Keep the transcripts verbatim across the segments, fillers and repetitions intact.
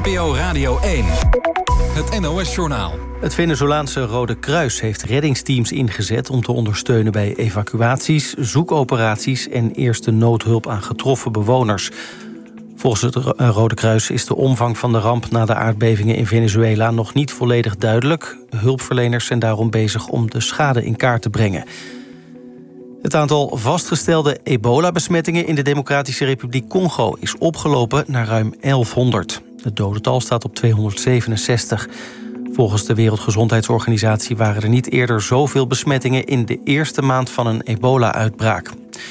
N P O Radio één. Het N O S-journaal. Het Venezolaanse Rode Kruis heeft reddingsteams ingezet om te ondersteunen bij evacuaties, zoekoperaties en eerste noodhulp aan getroffen bewoners. Volgens het Rode Kruis is de omvang van de ramp na de aardbevingen in Venezuela nog niet volledig duidelijk. Hulpverleners zijn daarom bezig om de schade in kaart te brengen. Het aantal vastgestelde ebola-besmettingen in de Democratische Republiek Congo is opgelopen naar ruim elfhonderd. Het dodental staat op tweehonderdzevenenzestig. Volgens de Wereldgezondheidsorganisatie waren er niet eerder zoveel besmettingen in de eerste maand van een ebola-uitbraak.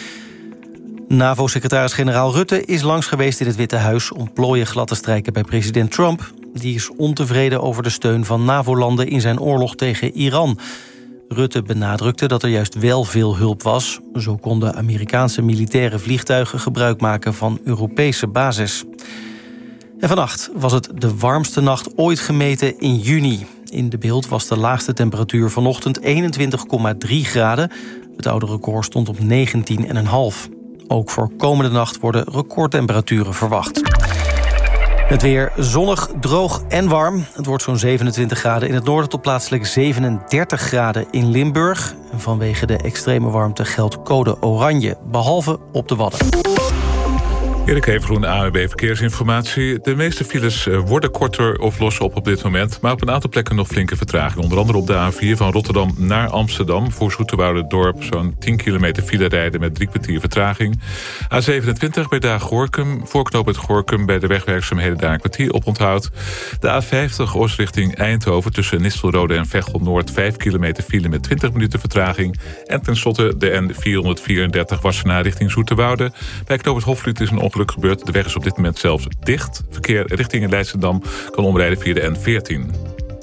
NAVO-secretaris-generaal Rutte is langs geweest in het Witte Huis om plooien glad te strijken bij president Trump. Die is ontevreden over de steun van NAVO-landen in zijn oorlog tegen Iran. Rutte benadrukte dat er juist wel veel hulp was. Zo konden Amerikaanse militaire vliegtuigen gebruik maken van Europese bases. En vannacht was het de warmste nacht ooit gemeten in juni. In de Beeld was de laagste temperatuur vanochtend eenentwintig komma drie graden. Het oude record stond op negentien komma vijf. Ook voor komende nacht worden recordtemperaturen verwacht. Het weer zonnig, droog en warm. Het wordt zo'n zevenentwintig graden in het noorden tot plaatselijk zevenendertig graden in Limburg. En vanwege de extreme warmte geldt code oranje, behalve op de Wadden. Erik Hevergroen, A N W B Verkeersinformatie. De meeste files worden korter of lossen op op dit moment, maar op een aantal plekken nog flinke vertraging. Onder andere op de A vier van Rotterdam naar Amsterdam. Voor Zoeterwoude-dorp zo'n tien kilometer file rijden met drie kwartier vertraging. A zevenentwintig bij Daag-Gorinchem. Voor knooppunt Gorinchem bij de wegwerkzaamheden daar een kwartier op onthoud. De A vijftig Oost richting Eindhoven tussen Nistelrode en Veghel-Noord. vijf kilometer file met twintig minuten vertraging. En tenslotte de N vierhonderdvierendertig Wassenaar richting Zoeterwoude. Bij knooppunt Hofvliet is een ongeluk gebeurd. De weg is op dit moment zelfs dicht. Verkeer richting Leidschendam kan omrijden via de N veertien.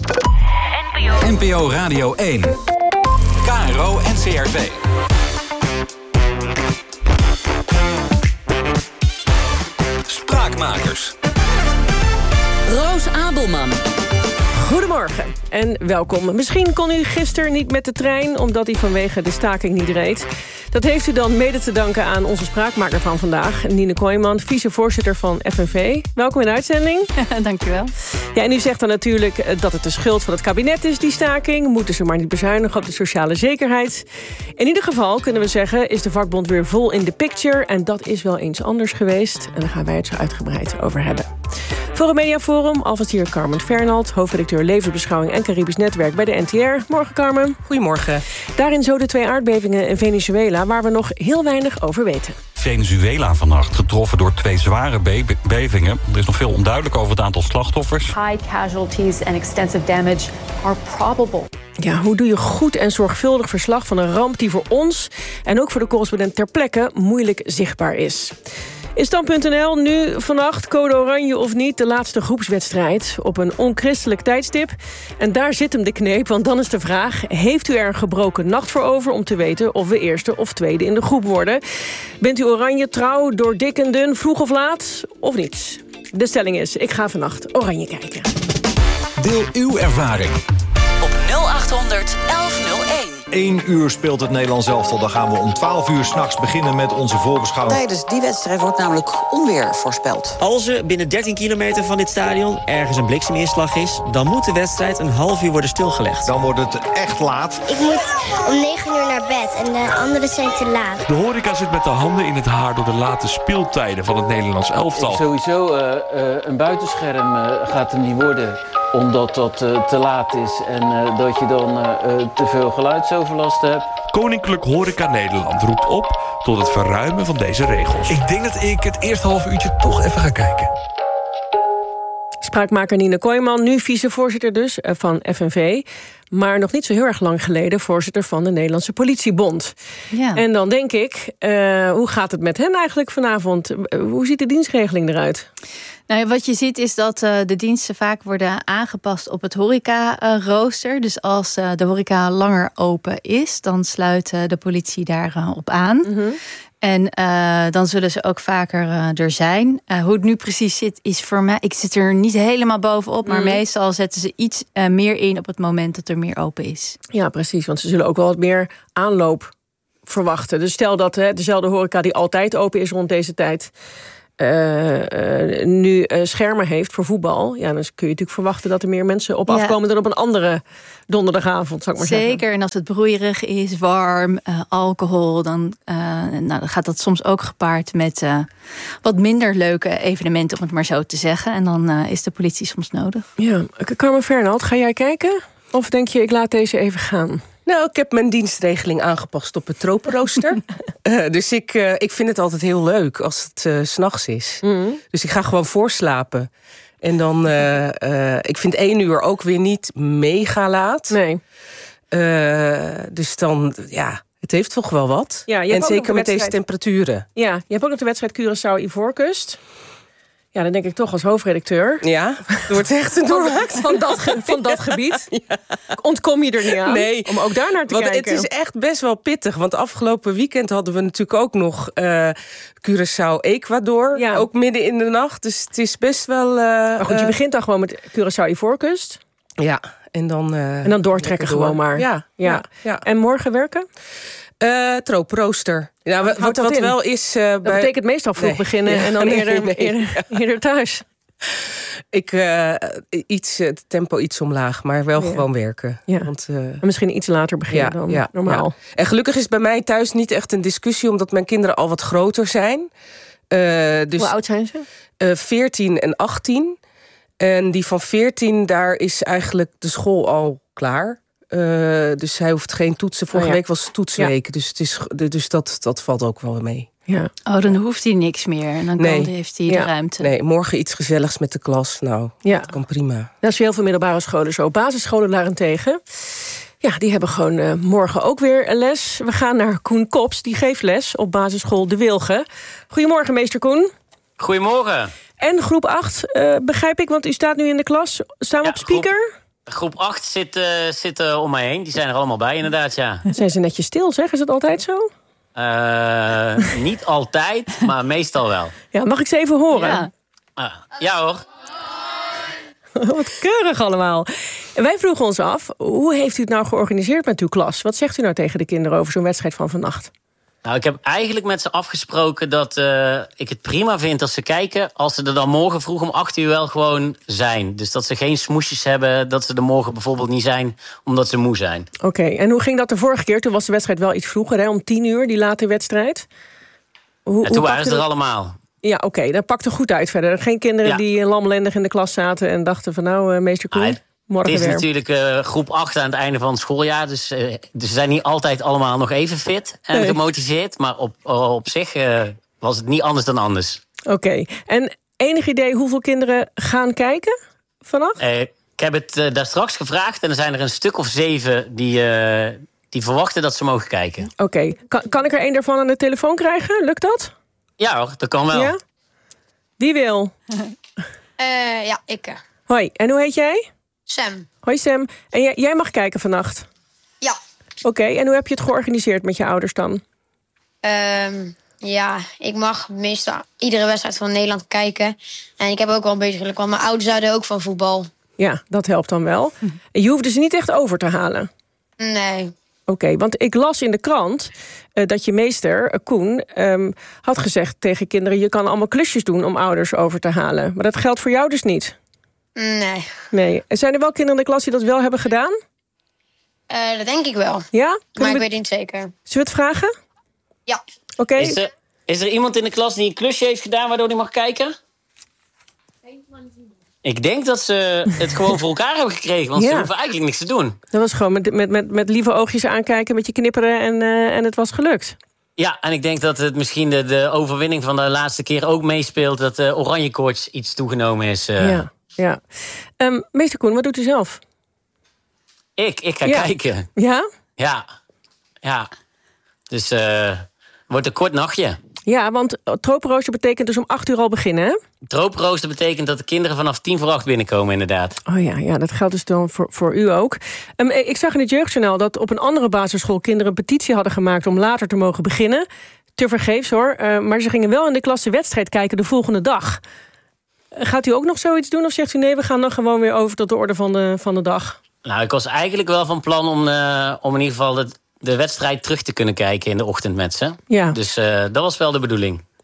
N P O Radio één. K R O en C R V. Spraakmakers. Roos Abelman. Goedemorgen en welkom. Misschien kon u gisteren niet met de trein omdat hij vanwege de staking niet reed. Dat heeft u dan mede te danken aan onze spraakmaker van vandaag, Nine Kooijman, vicevoorzitter van F N V. Welkom in de uitzending. Dank je wel. Ja, en u zegt dan natuurlijk dat het de schuld van het kabinet is, die staking. Moeten ze maar niet bezuinigen op de sociale zekerheid. In ieder geval kunnen we zeggen, is de vakbond weer vol in de picture. En dat is wel eens anders geweest. En daar gaan wij het zo uitgebreid over hebben. Voor het Mediaforum, alvast hier Carmen Fernald, hoofdredacteur Levensbeschouwing en Caribisch Netwerk bij de N T R. Morgen, Carmen. Goedemorgen. Daarin zo de twee aardbevingen in Venezuela, waar we nog heel weinig over weten. Venezuela vannacht getroffen door twee zware be- bevingen. Er is nog veel onduidelijk over het aantal slachtoffers. High casualties and extensive damage are probable. Ja, hoe doe je goed en zorgvuldig verslag van een ramp die voor ons en ook voor de correspondent ter plekke moeilijk zichtbaar is? In stand punt n l nu vannacht, code oranje of niet, de laatste groepswedstrijd op een onchristelijk tijdstip. En daar zit hem de kneep, want dan is de vraag, heeft u er een gebroken nacht voor over om te weten of we eerste of tweede in de groep worden? Bent u oranje trouw door dik en dun, vroeg of laat, of niet? De stelling is, ik ga vannacht oranje kijken. Deel uw ervaring Op nul achthonderd elf nul één. Eén uur speelt het Nederlands elftal. Dan gaan we om twaalf uur 's nachts beginnen met onze voorbeschouwing. Tijdens die wedstrijd wordt namelijk onweer voorspeld. Als er binnen dertien kilometer van dit stadion ergens een blikseminslag is, dan moet de wedstrijd een half uur worden stilgelegd. Dan wordt het echt laat. Ik moet om negen uur naar bed en de anderen zijn te laat. De horeca zit met de handen in het haar door de late speeltijden van het Nederlands elftal. Sowieso uh, uh, een buitenscherm uh, gaat er niet worden, omdat dat uh, te laat is en uh, dat je dan uh, uh, te veel geluidsoverlast hebt. Koninklijk Horeca Nederland roept op tot het verruimen van deze regels. Ik denk dat ik het eerste half uurtje toch even ga kijken. Spraakmaker Nine Kooijman, nu vicevoorzitter dus van F N V. Maar nog niet zo heel erg lang geleden voorzitter van de Nederlandse Politiebond. Ja. En dan denk ik, uh, hoe gaat het met hen eigenlijk vanavond? Hoe ziet de dienstregeling eruit? Nou, wat je ziet is dat uh, de diensten vaak worden aangepast op het horeca-rooster. Uh, dus als uh, de horeca langer open is, dan sluit uh, de politie daar uh, op aan. Mm-hmm. En uh, dan zullen ze ook vaker uh, er zijn. Uh, hoe het nu precies zit, is voor mij... Ik zit er niet helemaal bovenop, maar mm. meestal zetten ze iets uh, meer in op het moment dat er meer open is. Ja, precies, want ze zullen ook wel wat meer aanloop verwachten. Dus stel dat hè, dezelfde horeca die altijd open is rond deze tijd uh, uh, nu uh, schermen heeft voor voetbal... ja, dan kun je natuurlijk verwachten dat er meer mensen op afkomen... Ja. dan op een andere donderdagavond, zou ik maar Zeker, zeggen. Zeker, en als het broeierig is, warm, uh, alcohol... Dan, uh, nou, dan gaat dat soms ook gepaard met uh, wat minder leuke evenementen... om het maar zo te zeggen. En dan uh, is de politie soms nodig. Ja, Carmen Fernald, ga jij kijken? Of denk je, ik laat deze even gaan? Nou, ik heb mijn dienstregeling aangepast op het tropenrooster. uh, dus ik, uh, ik vind het altijd heel leuk als het uh, 's nachts is. Mm-hmm. Dus ik ga gewoon voorslapen. En dan, uh, uh, ik vind één uur ook weer niet mega laat. Nee. Uh, dus dan, ja, het heeft toch wel wat. Ja, en zeker met deze temperaturen. Ja, je hebt ook nog de wedstrijd Curaçao-Ivoorkust. Ja, dan denk ik toch als hoofdredacteur. Ja, het wordt echt een doormaakt van dat, ge- van dat gebied. Ja. Ontkom je er niet aan nee, om ook daar naar te want kijken. Het is echt best wel pittig. Want afgelopen weekend hadden we natuurlijk ook nog uh, Curaçao-Ecuador. Ja. Ook midden in de nacht. Dus het is best wel... Uh, maar goed, je begint dan gewoon met Curaçao-Ivoorkust. Ja, en dan... Uh, en dan doortrekken door. gewoon maar. Ja, ja. ja, ja. En morgen werken? Uh, tropenrooster. Ja, wat wat, wat wel is... Uh, dat bij... betekent meestal vroeg nee. beginnen ja, en dan nee, eerder, nee, eerder, ja. eerder thuis. Ik, uh, iets, het tempo iets omlaag, maar wel ja. gewoon werken. Ja. Want, uh, misschien iets later beginnen ja, dan ja, normaal. Ja. En gelukkig is bij mij thuis niet echt een discussie... omdat mijn kinderen al wat groter zijn. Uh, dus, Hoe oud zijn ze? Uh, veertien en achttien. En die van veertien, daar is eigenlijk de school al klaar... Uh, dus hij hoeft geen toetsen. Vorige oh, ja. week was toetsweek. Ja. Dus, het is, dus dat, dat valt ook wel mee. Ja. Oh, dan hoeft hij niks meer. En dan nee. kan, heeft hij de ja. ruimte. Nee, morgen iets gezelligs met de klas. Nou, ja. dat kan prima. Dat is heel veel middelbare scholen zo. Basisscholen daarentegen. Ja, die hebben gewoon uh, morgen ook weer les. We gaan naar Koen Kops. Die geeft les op basisschool De Wilgen. Goedemorgen, meester Koen. Goedemorgen. En groep acht, uh, begrijp ik, want u staat nu in de klas. Staan we ja, op speaker? Groep... Groep acht zit, uh, zit uh, om mij heen. Die zijn er allemaal bij, inderdaad, ja. Zijn ze netjes stil, zeg? Is het altijd zo? Uh, niet altijd, maar meestal wel. Ja, mag ik ze even horen? Ja, uh, ja hoor. Wat keurig allemaal. En wij vroegen ons af, hoe heeft u het nou georganiseerd met uw klas? Wat zegt u nou tegen de kinderen over zo'n wedstrijd van vannacht? Nou, ik heb eigenlijk met ze afgesproken dat uh, ik het prima vind als ze kijken... als ze er dan morgen vroeg om acht uur wel gewoon zijn. Dus dat ze geen smoesjes hebben, dat ze er morgen bijvoorbeeld niet zijn... omdat ze moe zijn. Oké, okay, en hoe ging dat de vorige keer? Toen was de wedstrijd wel iets vroeger, hè, om tien uur, die late wedstrijd. Hoe, ja, toen waren ze er allemaal. Ja, oké, okay, dat pakte goed uit verder. Geen kinderen ja. die lamlendig in de klas zaten en dachten van... nou, uh, meester Koen... Ah, morgen het is weer. natuurlijk uh, groep acht aan het einde van het schooljaar. Dus, uh, dus ze zijn niet altijd allemaal nog even fit en nee. gemotiveerd. Maar op, op zich uh, was het niet anders dan anders. Oké. Okay. En enig idee hoeveel kinderen gaan kijken vannacht? Uh, ik heb het uh, daar straks gevraagd. En er zijn er een stuk of zeven die, uh, die verwachten dat ze mogen kijken. Oké. Okay. Kan, kan ik er één daarvan aan de telefoon krijgen? Lukt dat? Ja hoor, dat kan wel. Ja? Wie wil? uh, ja, ik. Hoi, en hoe heet jij? Sam. Hoi Sam. En jij, jij mag kijken vannacht? Ja. Oké, okay, en hoe heb je het georganiseerd met je ouders dan? Um, ja, ik mag meestal iedere wedstrijd van Nederland kijken. En ik heb ook wel een beetje geluk, want mijn ouders houden ook van voetbal. Ja, dat helpt dan wel. Hm. En je hoefde ze niet echt over te halen? Nee. Oké, okay, want ik las in de krant uh, dat je meester, uh, Koen, um, had gezegd tegen kinderen... je kan allemaal klusjes doen om ouders over te halen. Maar dat geldt voor jou dus niet? Nee. Nee. En zijn er wel kinderen in de klas die dat wel hebben gedaan? Uh, dat denk ik wel. Ja? Maar we... ik weet het niet zeker. Zullen we het vragen? Ja. Oké. Okay. Is, er, is er iemand in de klas die een klusje heeft gedaan waardoor hij mag kijken? Ik denk dat ze het gewoon voor elkaar hebben gekregen. Want ja. ze hoeven eigenlijk niks te doen. Dat was gewoon met, met, met, met lieve oogjes aankijken, met je knipperen en, uh, en het was gelukt. Ja, en ik denk dat het misschien de, de overwinning van de laatste keer ook meespeelt... dat de oranje koorts iets toegenomen is. Uh. Ja, ja. Um, meester Koen, wat doet u zelf? Ik? Ik ga ja. kijken. Ja? Ja. Ja. Dus uh, wordt een kort nachtje. Ja, want tropenrooster betekent dus om acht uur al beginnen, hè? Tropenrooster betekent dat de kinderen vanaf tien voor acht binnenkomen, inderdaad. Oh ja, ja, dat geldt dus dan voor, voor u ook. Um, ik zag in het Jeugdjournaal dat op een andere basisschool... kinderen een petitie hadden gemaakt om later te mogen beginnen. Tevergeefs, hoor. Uh, maar ze gingen wel in de klas de wedstrijd kijken de volgende dag. Gaat u ook nog zoiets doen of zegt u... nee, we gaan dan gewoon weer over tot de orde van de, van de dag? Nou, ik was eigenlijk wel van plan om, uh, om in ieder geval... Het de wedstrijd terug te kunnen kijken in de ochtend met ze. Ja. Dus uh, dat was wel de bedoeling.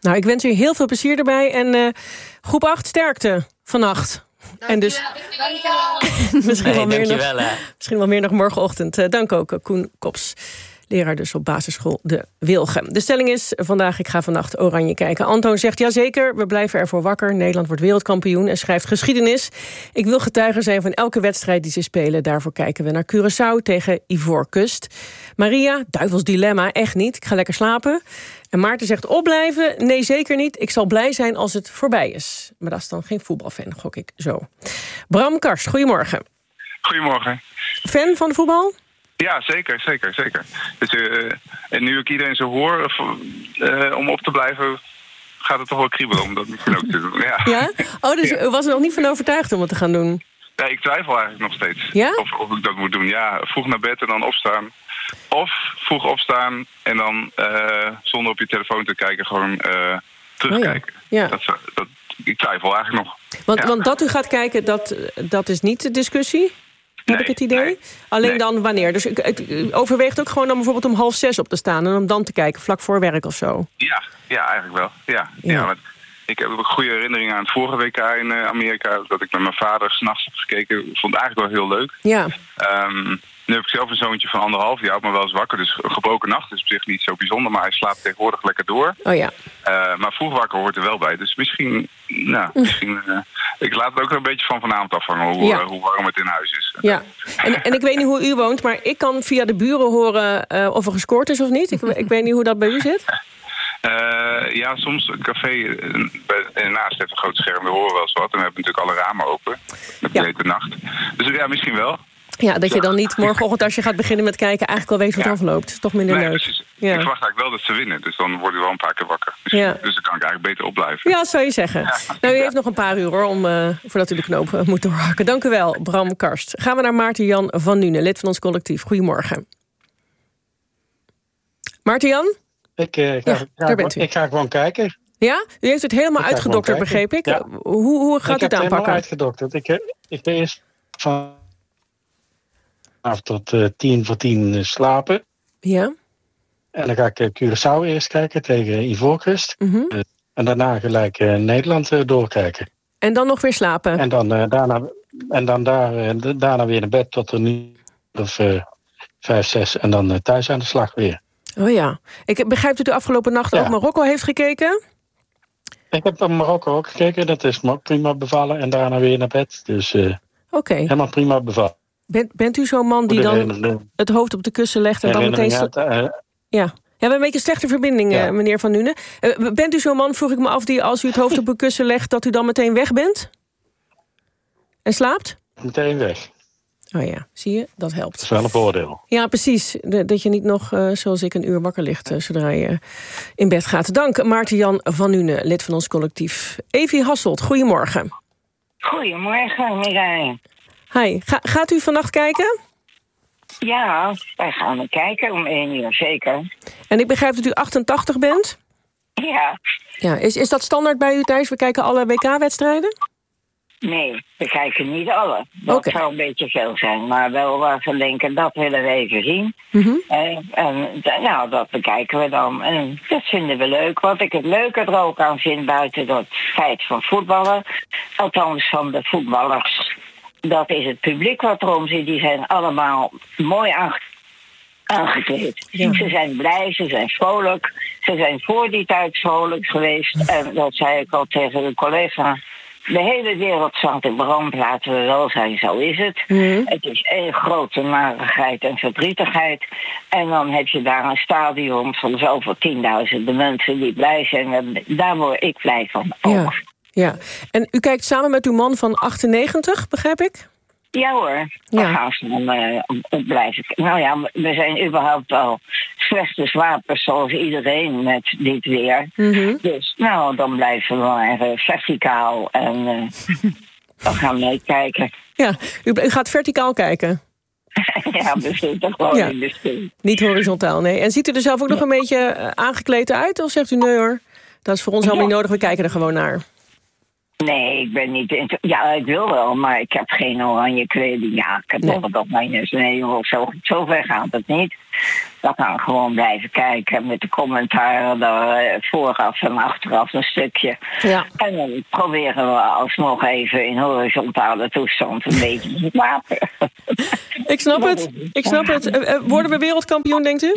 Nou, ik wens u heel veel plezier erbij. En uh, groep acht, sterkte vannacht. Dank en dus misschien, nee, wel meer nog, wel, misschien wel meer nog morgenochtend. Uh, dank ook, uh, Koen Kops. Leraar dus op basisschool De Wilgen. De stelling is vandaag, ik ga vannacht Oranje kijken. Antoon zegt, jazeker, we blijven ervoor wakker. Nederland wordt wereldkampioen en schrijft geschiedenis. Ik wil getuige zijn van elke wedstrijd die ze spelen. Daarvoor kijken we naar Curaçao tegen Ivoorkust. Maria, duivels dilemma, echt niet. Ik ga lekker slapen. En Maarten zegt, opblijven? Nee, zeker niet. Ik zal blij zijn als het voorbij is. Maar dat is dan geen voetbalfan, gok ik zo. Bram Karst, goedemorgen. Goedemorgen. Fan van de voetbal? Ja, zeker, zeker, zeker. Dus, uh, en nu ik iedereen zo hoor, uh, om op te blijven, gaat het toch wel kriebelen om dat misschien ook te doen. Ja? Ja? Oh, dus ja. U was er nog niet van overtuigd om het te gaan doen? Ja, ik twijfel eigenlijk nog steeds. Ja? Of, of ik dat moet doen. Ja, vroeg naar bed en dan opstaan. Of vroeg opstaan en dan uh, zonder op je telefoon te kijken gewoon uh, terugkijken. Oh ja. Ja. Dat, dat, ik twijfel eigenlijk nog. Want, ja. want dat u gaat kijken, dat, dat is niet de discussie? Heb nee, ik het idee? Nee, Alleen nee. dan wanneer? Dus u overweegt ook gewoon dan bijvoorbeeld om half zes op te staan en om dan te kijken, vlak voor werk of zo? Ja, ja eigenlijk wel. Ja, ja. ja want ik heb ook goede herinneringen aan het vorige W K in uh, Amerika. Dat ik met mijn vader 's nachts heb gekeken. Ik vond het eigenlijk wel heel leuk. Ja. Um, nu heb ik zelf een zoontje van anderhalf jaar, maar wel eens wakker. Dus een gebroken nacht is op zich niet zo bijzonder, maar hij slaapt tegenwoordig lekker door. Oh ja. Uh, maar vroeg wakker hoort er wel bij. Dus misschien, nou, misschien uh, ik laat het ook een beetje van vanavond afhangen hoe, ja. uh, hoe warm het in huis is. Ja. En, en ik weet niet hoe u woont, maar ik kan via de buren horen uh, of er gescoord is of niet. Ik, ik weet niet hoe dat bij u zit. Uh, ja, soms een café uh, naast heeft een groot scherm, we horen wel eens wat. En we hebben natuurlijk alle ramen open, met de hete nacht. Dus ja, misschien wel. Ja, dat je dan niet morgenochtend als je gaat beginnen met kijken eigenlijk al weet wat ja. afloopt. Toch minder nee, leuk. Precies. Ja. Ik verwacht eigenlijk wel dat ze winnen, dus dan word je wel een paar keer wakker. Dus, ja. dus dan kan ik eigenlijk beter opblijven. Ja, dat zou je zeggen. Ja. Nou, u heeft nog een paar uur hoor, om, uh, voordat u de knoop uh, moet doorhakken. Dank u wel, Bram Karst. Gaan we naar Maarten Jan van Nuenen, lid van ons collectief. Goedemorgen. Maarten Jan? Ik, uh, ga, ja, ga, daar bent u. Ik ga gewoon kijken. Ja? U heeft het helemaal ik uitgedokterd, begreep ik. Ja. Hoe, hoe gaat u het aanpakken? Ik heb het helemaal uitgedokterd. Ik, ik ben eerst van af tot uh, tien voor tien uh, slapen. Ja. En dan ga ik uh, Curaçao eerst kijken tegen Ivoorkust. Mm-hmm. Uh, en daarna gelijk uh, Nederland uh, doorkijken. En dan nog weer slapen? En dan, uh, daarna, en dan daar, uh, daarna weer naar bed tot er nu of uh, vijf, zes. En dan uh, thuis aan de slag weer. Oh ja. Ik begrijp dat u afgelopen nacht ja. ook Marokko heeft gekeken? Ik heb van Marokko ook gekeken. Dat is prima bevallen. En daarna weer naar bed. Dus uh, okay. helemaal prima bevallen. Bent, bent u zo'n man die dan het hoofd op de kussen legt en dan meteen... Uit, uh, ja. ja, we hebben een beetje een slechte verbinding, ja. uh, meneer Van Nuenen. Uh, bent u zo'n man, vroeg ik me af, die als u het hoofd op een kussen legt, dat u dan meteen weg bent? En slaapt? Meteen weg. Oh ja, zie je? Dat helpt. Dat is wel een voordeel. Ja, precies. De, dat je niet nog, uh, zoals ik, een uur wakker ligt uh, zodra je in bed gaat. Dank, Maarten Jan van Nuenen, lid van ons collectief. Evie Hasselt, goedemorgen. Goedemorgen, Mireille. Hi, Ga, gaat u vannacht kijken? Ja, wij gaan er kijken om één uur, zeker. En ik begrijp dat u achtentachtig bent? Ja. Ja, is, is dat standaard bij u thuis? We kijken alle W K-wedstrijden? Nee, we kijken niet alle. Dat okay. zou een beetje veel zijn. Maar wel waarvan denken, dat willen we even zien. Mm-hmm. En, en nou, dat bekijken we dan. En dat vinden we leuk. Wat ik het leuke er ook aan vind, buiten dat feit van voetballen, althans van de voetballers, dat is het publiek wat erom zit. Die zijn allemaal mooi aange- aangekleed. Ja. Ze zijn blij, ze zijn vrolijk. Ze zijn voor die tijd vrolijk geweest. En dat zei ik al tegen een collega. De hele wereld staat in brand, laten we wel zijn, zo is het. Mm-hmm. Het is één grote narigheid en verdrietigheid. En dan heb je daar een stadion van zoveel tienduizenden mensen die blij zijn. Daar word ik blij van ook. Ja. Ja, en u kijkt samen met uw man van achtennegentig, begrijp ik? Ja hoor, we ja. gaan ze dan uh, op blijven. Nou ja, we zijn überhaupt al slechte wapens zoals iedereen met dit weer. Mm-hmm. Dus nou, dan blijven we maar uh, verticaal en uh, dan gaan we meekijken. Ja, u, u gaat verticaal kijken? Ja, we zitten gewoon ja. in de stoel. Niet horizontaal, nee. En ziet u er zelf ook nog een beetje uh, aangekleed uit? Of zegt u nee hoor, dat is voor ons helemaal ja. niet nodig, we kijken er gewoon naar? Nee, ik ben niet... Inter- ja, ik wil wel, maar ik heb geen oranje kleding. Ja, ik heb nog wat op mijn neus. Nee, joh, zo, zo ver gaat het niet. Dan gaan we gewoon blijven kijken met de commentaren er vooraf en achteraf een stukje. Ja. En dan proberen we alsnog even in horizontale toestand een beetje te slapen. Ik snap het. Ik snap het. Worden we wereldkampioen, denkt u?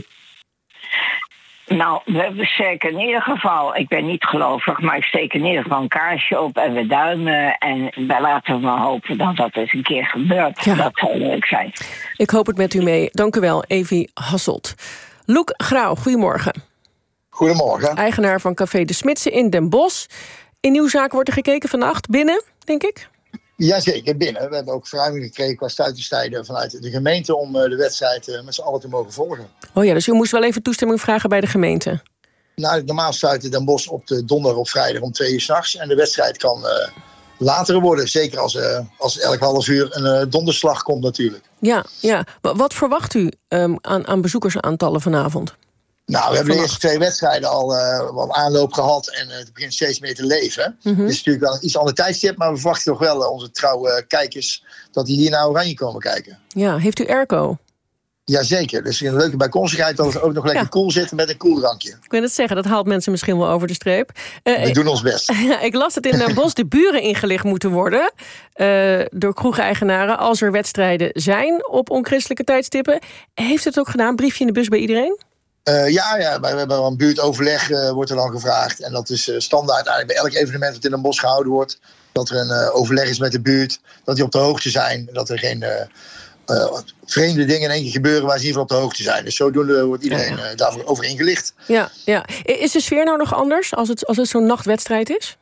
Nou, we steken in ieder geval, ik ben niet gelovig, maar ik steek in ieder geval een kaarsje op en we duimen. En wij laten maar hopen dat dat eens een keer gebeurt. Ja. Dat zou leuk zijn. Ik hoop het met u mee. Dank u wel, Evie Hasselt. Loek Grauw, goedemorgen. Goedemorgen. Eigenaar van Café De Smitsen in Den Bosch. In uw zaak wordt er gekeken vannacht, binnen, denk ik? Jazeker, binnen. We hebben ook verruiming gekregen qua sluitingstijden vanuit de gemeente om de wedstrijd met z'n allen te mogen volgen. Oh ja, dus u moest wel even toestemming vragen bij de gemeente? Nou, normaal sluiten Den Bosch op de donderdag of vrijdag om twee uur 's nachts. En de wedstrijd kan uh, later worden. Zeker als, uh, als elk half uur een uh, donderslag komt natuurlijk. Ja, ja. Wat verwacht u um, aan, aan bezoekersaantallen vanavond? Nou, we hebben de eerste twee wedstrijden al uh, wat aanloop gehad en uh, het begint steeds meer te leven. Mm-hmm. Het is natuurlijk wel een iets ander tijdstip, maar we verwachten toch wel uh, onze trouwe kijkers dat die hier naar Oranje komen kijken. Ja, heeft u airco? Jazeker, dus een leuke bijkomstigheid dat we ook nog lekker ja. koel zitten met een koeldrankje. Ik wil het zeggen, dat haalt mensen misschien wel over de streep. Uh, we doen ons best. Ik las dat in Den Bosch de buren ingelicht moeten worden uh, door kroegeigenaren als er wedstrijden zijn op onchristelijke tijdstippen. Heeft het ook gedaan? Briefje in de bus bij iedereen? Uh, ja, ja, we hebben een buurtoverleg, uh, wordt er dan gevraagd. En dat is uh, standaard eigenlijk bij elk evenement dat in Den Bosch gehouden wordt. Dat er een uh, overleg is met de buurt, dat die op de hoogte zijn. Dat er geen uh, uh, vreemde dingen in één keer gebeuren waar ze in ieder geval op de hoogte zijn. Dus zodoende wordt iedereen ja, ja. Uh, daarvoor over ingelicht. Ja, ja. Is de sfeer nou nog anders als het, als het zo'n nachtwedstrijd is?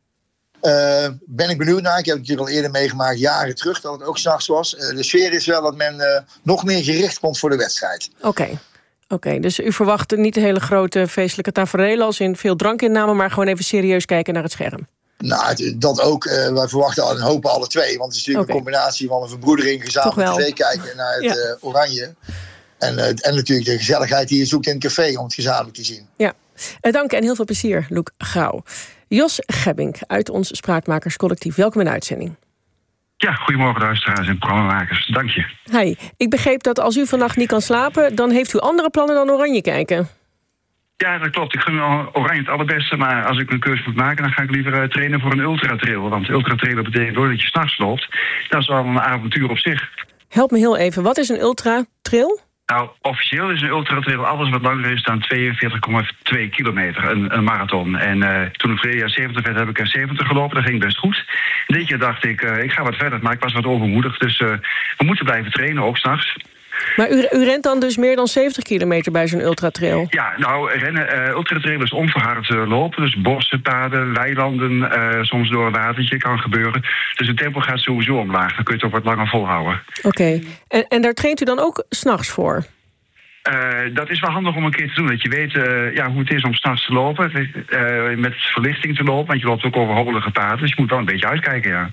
Uh, ben ik benieuwd naar. Ik heb het natuurlijk al eerder meegemaakt, jaren terug, dat het ook 's nachts was. Uh, de sfeer is wel dat men uh, nog meer gericht komt voor de wedstrijd. Oké. Okay. Oké, okay, dus u verwacht niet hele grote feestelijke taferelen als in veel drankinname, maar gewoon even serieus kijken naar het scherm? Nou, dat ook. Uh, wij verwachten en hopen alle twee. Want het is natuurlijk okay. een combinatie van een verbroedering, gezamenlijk tv kijken naar het ja. uh, oranje. En, uh, en natuurlijk de gezelligheid die je zoekt in het café om het gezamenlijk te zien. Ja, uh, dank en heel veel plezier, Loek Grauw. Jos Gebbink uit ons Spraakmakerscollectief. Welkom in de uitzending. Ja, goedemorgen luisteraars en programmamakers. Dank je. Hi, ik begreep dat als u vannacht niet kan slapen, dan heeft u andere plannen dan oranje kijken. Ja, dat klopt. Ik gun oranje het allerbeste, maar als ik een keuze moet maken, dan ga ik liever uh, trainen voor een ultratrail. Want ultratrail betekent ook dat je 's nachts loopt. Dat is wel een avontuur op zich. Help me heel even, wat is een ultratrail? Nou, officieel is een ultratrail alles wat langer is dan tweeënveertig komma twee kilometer, een, een marathon. En uh, toen ik verleden jaar zeventig werd, heb ik er zeventig gelopen. Dat ging best goed. En dit jaar dacht ik, uh, ik ga wat verder, maar ik was wat overmoedig. Dus uh, we moeten blijven trainen, ook 's nachts. Maar u, u rent dan dus meer dan zeventig kilometer bij zo'n ultratrail? Ja, nou, rennen, uh, ultratrail is onverhard uh, lopen. Dus bossen, paden, weilanden, uh, soms door een watertje kan gebeuren. Dus het tempo gaat sowieso omlaag. Dan kun je het ook wat langer volhouden. Oké. Okay. En, en daar traint u dan ook 's nachts voor? Uh, dat is wel handig om een keer te doen. Dat je weet uh, ja, hoe het is om 's nachts te lopen. Uh, met verlichting te lopen. Want je loopt ook over hobbelige paden. Dus je moet wel een beetje uitkijken, ja.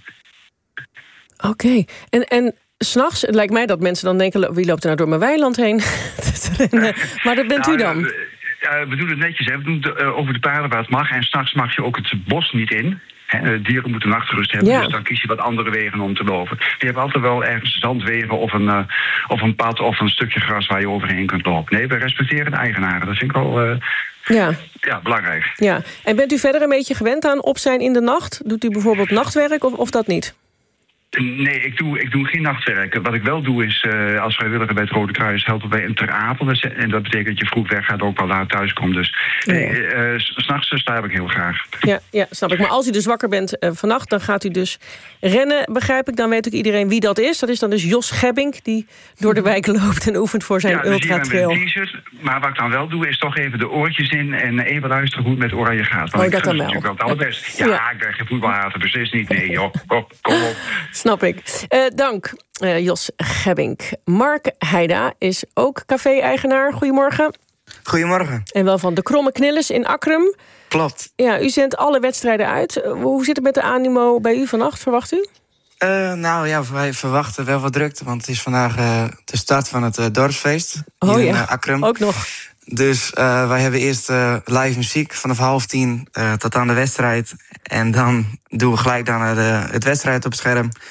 Oké. Okay. En... en... 'S'nachts, het lijkt mij dat mensen dan denken, wie loopt er nou door mijn weiland heen? Maar dat bent nou, u dan? Uh, we doen het netjes, hè. We doen het uh, over de paden waar het mag. En 's nachts mag je ook het bos niet in. He, dieren moeten nachtrust hebben, ja. Dus dan kies je wat andere wegen om te lopen. Je hebt altijd wel ergens zandwegen of een, uh, of een pad of een stukje gras waar je overheen kunt lopen. Nee, we respecteren de eigenaren. Dat vind ik wel uh, ja. Ja, belangrijk. Ja. En bent u verder een beetje gewend aan op zijn in de nacht? Doet u bijvoorbeeld nachtwerk of, of dat niet? Nee, ik doe, ik doe geen nachtwerk. Wat ik wel doe is, uh, als vrijwilliger bij het Rode Kruis helpen wij in Ter Apel. En dat betekent dat je vroeg weggaat, ook wel laat thuis komt. Dus ja. uh, uh, 's nachts sta ik heel graag. Ja, ja, snap ik. Maar als u dus wakker bent uh, vannacht, dan gaat u dus rennen, begrijp ik. Dan weet ook iedereen wie dat is. Dat is dan dus Jos Gebbink, die door de wijk loopt en oefent voor zijn ja, dus ultratrail. Maar wat ik dan wel doe, is toch even de oortjes in en even luisteren hoe het met Oranje gaat. Want oh, ik dat dan wel. wel. natuurlijk wel het allerbest. Ja, ja, ik ben geen voetbalhater, precies niet. Nee, joh, kom, kom op. Snap ik. Uh, dank, uh, Jos Gebbink. Mark Heida is ook café-eigenaar. Goedemorgen. Goedemorgen. En wel van de Kromme Knillis in Akrum. Klopt. Ja, u zendt alle wedstrijden uit. Uh, hoe zit het met de animo bij u vannacht, verwacht u? Uh, nou ja, wij verwachten wel wat drukte. Want het is vandaag uh, de start van het uh, dorpsfeest. Oh hier ja, in, uh, Akrum. Ook nog. Dus uh, wij hebben eerst uh, live muziek vanaf half tien uh, tot aan de wedstrijd. En dan doen we gelijk dan uh, de, het wedstrijd op het scherm.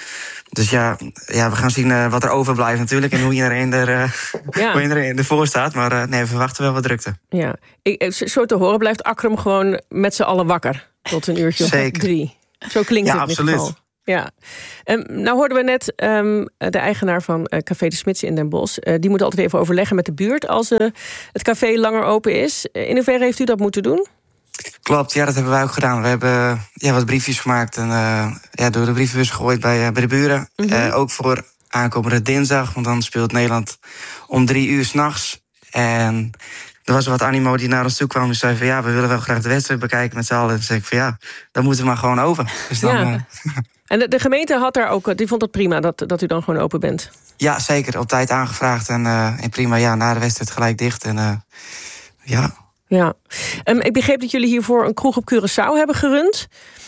Dus ja, ja, we gaan zien uh, wat er overblijft natuurlijk. En hoe iedereen, er, uh, ja. hoe iedereen ervoor staat. Maar uh, nee, we verwachten wel wat drukte. Ja. Ik, zo te horen blijft Akram gewoon met z'n allen wakker. Tot een uurtje of drie. Zo klinkt ja, het in absoluut. ieder geval. Ja, um, nou hoorden we net um, de eigenaar van uh, Café de Smits in Den Bosch. Uh, die moet altijd even overleggen met de buurt als uh, het café langer open is. Uh, in hoeverre heeft u dat moeten doen? Klopt, ja, dat hebben wij ook gedaan. We hebben uh, ja, wat briefjes gemaakt en uh, ja, door de brievenbus gegooid bij, uh, bij de buren. Mm-hmm. Uh, ook voor aankomende dinsdag, want dan speelt Nederland om drie uur 's nachts. En er was wat animo die naar ons toe kwam en zei van ja, we willen wel graag de wedstrijd bekijken met z'n allen. En toen zei ik van ja, dan moeten we maar gewoon open. Dus dan, ja. uh, En de, de gemeente had daar ook, die vond het prima dat, dat u dan gewoon open bent? Ja, zeker. Op tijd aangevraagd en, uh, en prima, ja, na de wedstrijd gelijk dicht. En uh, ja... Ja, um, ik begreep dat jullie hiervoor een kroeg op Curaçao hebben gerund.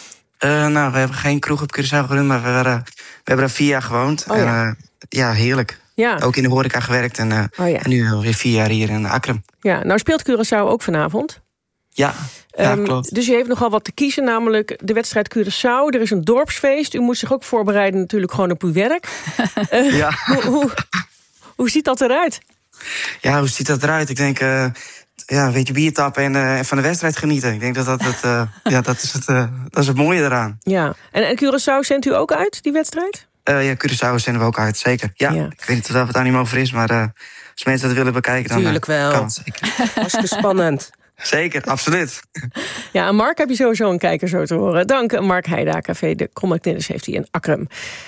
Uh, nou, we hebben geen kroeg op Curaçao gerund, maar we, waren, we hebben daar vier jaar gewoond. Oh, ja. En, uh, ja, heerlijk. Ja. Ook in de horeca gewerkt en, uh, oh, ja. en nu alweer vier jaar hier in Akrum. Ja, nou speelt Curaçao ook vanavond. Ja, ja um, klopt. Dus u heeft nogal wat te kiezen, namelijk de wedstrijd Curaçao. Er is een dorpsfeest. U moet zich ook voorbereiden natuurlijk gewoon op uw werk. uh, ja. hoe, hoe, hoe ziet dat eruit? Ja, hoe ziet dat eruit? Ik denk... Uh, Ja, een beetje bier tappen en uh, van de wedstrijd genieten. Ik denk dat dat het, uh, ja, dat is het, uh, dat is het mooie eraan. Ja, en, en Curaçao zendt u ook uit, die wedstrijd? Uh, ja, Curaçao zenden we ook uit, zeker. Ja, ja. Ik weet niet of het animo voor is, maar uh, als mensen dat willen bekijken, dan Tuurlijk wel. Uh, kan het zeker. Hartstikke spannend. Zeker, absoluut. Ja, en Mark heb je sowieso een kijker zo te horen. Dank, Mark Heida, Café de Kromme-Knillers heeft hij in Akrum.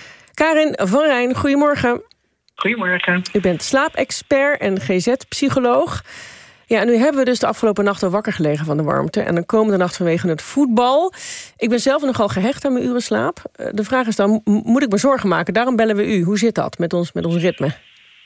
Karin van Rijn, goedemorgen. Goedemorgen. U bent slaapexpert en G Z-psycholoog. Ja, en nu hebben we dus de afgelopen nachten wakker gelegen van de warmte. En de komende nacht vanwege het voetbal. Ik ben zelf nogal gehecht aan mijn uren slaap. De vraag is dan, moet ik me zorgen maken? Daarom bellen we u. Hoe zit dat met ons, met ons ritme?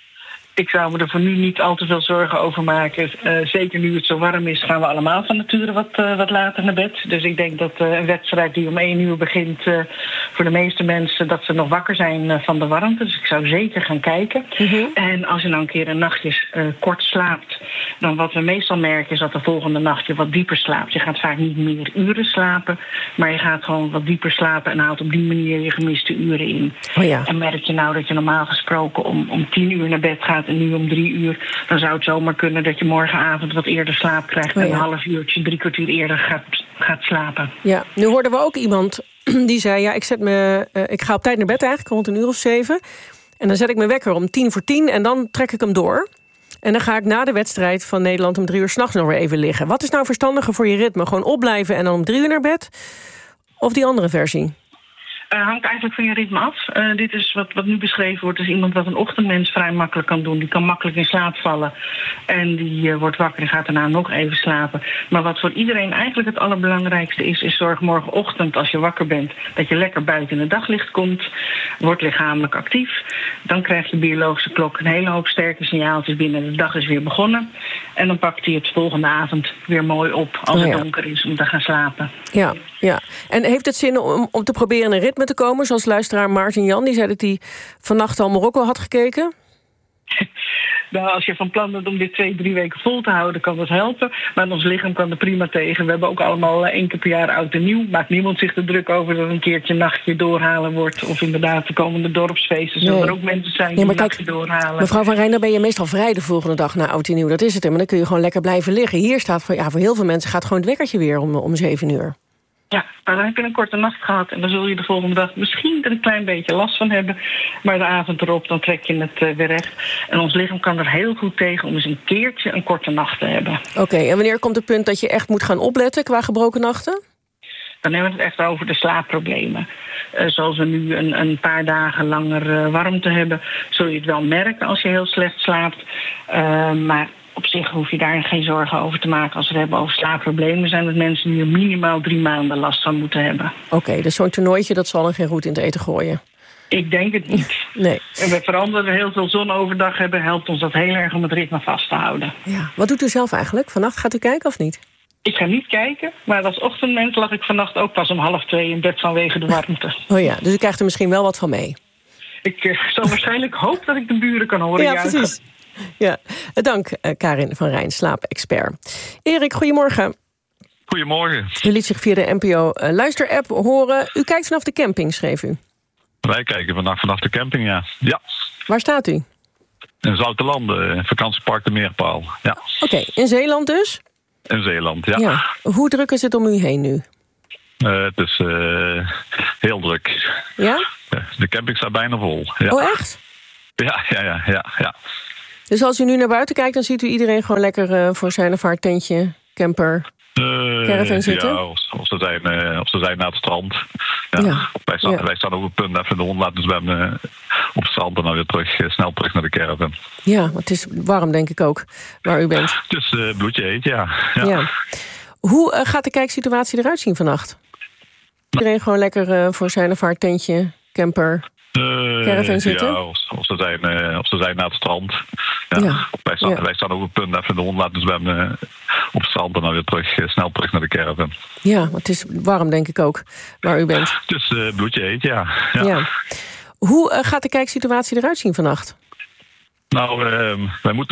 Ik zou me er voor nu niet al te veel zorgen over maken. Uh, zeker nu het zo warm is, gaan we allemaal van nature wat, uh, wat later naar bed. Dus ik denk dat uh, een wedstrijd die om één uur begint... Uh, voor de meeste mensen dat ze nog wakker zijn uh, van de warmte. Dus ik zou zeker gaan kijken. Mm-hmm. En als je nou een keer een nachtje uh, kort slaapt... dan wat we meestal merken is dat de volgende nacht je wat dieper slaapt. Je gaat vaak niet meer uren slapen... maar je gaat gewoon wat dieper slapen... en haalt op die manier je gemiste uren in. Oh ja. En merk je nou dat je normaal gesproken om, om tien uur naar bed gaat... en nu om drie uur, dan zou het zomaar kunnen dat je morgenavond wat eerder slaap krijgt... en oh ja. een half uurtje, drie kwartier eerder gaat, gaat slapen. Ja, nu hoorden we ook iemand die zei... ja, ik, zet me, uh, ik ga op tijd naar bed eigenlijk, rond een uur of zeven... en dan zet ik mijn wekker om tien voor tien en dan trek ik hem door... en dan ga ik na de wedstrijd van Nederland om drie uur 's nachts nog weer even liggen. Wat is nou verstandiger voor je ritme? Gewoon opblijven en dan om drie uur naar bed? Of die andere versie? Uh, hangt eigenlijk van je ritme af. Uh, dit is wat, wat nu beschreven wordt, is iemand wat een ochtendmens vrij makkelijk kan doen. Die kan makkelijk in slaap vallen. En die uh, wordt wakker en gaat daarna nog even slapen. Maar wat voor iedereen eigenlijk het allerbelangrijkste is... is zorg morgenochtend als je wakker bent... dat je lekker buiten in het daglicht komt. Wordt lichamelijk actief. Dan krijg je biologische klok een hele hoop sterke signaaltjes binnen. De dag is weer begonnen. En dan pakt hij het volgende avond weer mooi op... als oh ja. het donker is om te gaan slapen. Ja, ja. En heeft het zin om, om te proberen een ritme te komen, zoals luisteraar Maarten Jan, die zei dat hij vannacht al Marokko had gekeken? Nou, als je van plan bent om dit twee, drie weken vol te houden, kan dat helpen. Maar ons lichaam kan er prima tegen. We hebben ook allemaal één keer per jaar oud en nieuw. Maakt niemand zich er druk over dat een keertje een nachtje doorhalen wordt. Of inderdaad de komende dorpsfeesten. Zullen nee. er ook mensen zijn die nee, een nachtje doorhalen. Mevrouw van Rijn, dan ben je meestal vrij de volgende dag na oud en nieuw. Dat is het. Maar dan kun je gewoon lekker blijven liggen. Hier staat voor, ja, voor heel veel mensen gaat gewoon het wekkertje weer om, om zeven uur. Ja, maar dan heb je een korte nacht gehad... en dan zul je de volgende dag misschien er een klein beetje last van hebben. Maar de avond erop, dan trek je het uh, weer recht. En ons lichaam kan er heel goed tegen om eens een keertje een korte nacht te hebben. Oké, okay, en wanneer komt het punt dat je echt moet gaan opletten qua gebroken nachten? Dan hebben we het echt over de slaapproblemen. Uh, zoals we nu een, een paar dagen langer uh, warmte hebben... zul je het wel merken als je heel slecht slaapt. Uh, maar... Op zich hoef je daar geen zorgen over te maken. Als we het hebben over slaapproblemen... zijn het mensen die er minimaal drie maanden last van moeten hebben. Oké, okay, dus zo'n toernooitje dat zal er geen roet in het eten gooien? Ik denk het niet. Nee. En we veranderen heel veel zon overdag hebben... helpt ons dat heel erg om het ritme vast te houden. Ja. Wat doet u zelf eigenlijk? Vannacht gaat u kijken of niet? Ik ga niet kijken, maar als ochtendmens lag ik vannacht ook pas om half twee in bed vanwege de warmte. Oh ja, dus u krijgt er misschien wel wat van mee? Ik uh, zal waarschijnlijk hopen dat ik de buren kan horen ja, juichen. Precies. Ja, dank uh, Karin van Rijn, slaapexpert. Erik, goedemorgen. Goedemorgen. U liet zich via de N P O uh, luisterapp horen. U kijkt vanaf de camping, schreef u. Wij kijken vannacht vanaf de camping, ja. ja. Waar staat u? In Zoutelanden, vakantiepark de Meerpaal. Ja. Oké, okay, in Zeeland dus? In Zeeland, ja. ja. Hoe druk is het om u heen nu? Uh, het is uh, heel druk. Ja? De camping staat bijna vol. Ja. Oh, echt? Ja, ja, ja, ja, ja. Dus als u nu naar buiten kijkt, dan ziet u iedereen gewoon lekker uh, voor zijn of haar tentje, camper, uh, caravan zitten? Ja, of, of, ze zijn, uh, of ze zijn naar het strand. Ja. Ja. Wij, staan, ja. wij staan op het punt even de hond laten zwemmen uh, op het strand en dan weer terug, uh, snel terug naar de caravan. Ja, maar het is warm denk ik ook, waar u bent. Het is uh, bloedje heet, ja. ja. ja. Hoe uh, gaat de kijksituatie eruit zien vannacht? Iedereen gewoon lekker uh, voor zijn of haar tentje, camper, uh, caravan zitten? Ja, of, of, ze zijn, uh, of ze zijn naar het strand. Ja. Ja. Wij, staan, ja. wij staan op het punt even de hond laten zwemmen uh, op het strand en dan weer terug, uh, snel terug naar de caravan. Ja, maar het is warm denk ik ook, waar u bent. Het is uh, bloedje heet, ja. ja. ja. Hoe uh, gaat de kijksituatie eruit zien vannacht? Nou, uh, wij moeten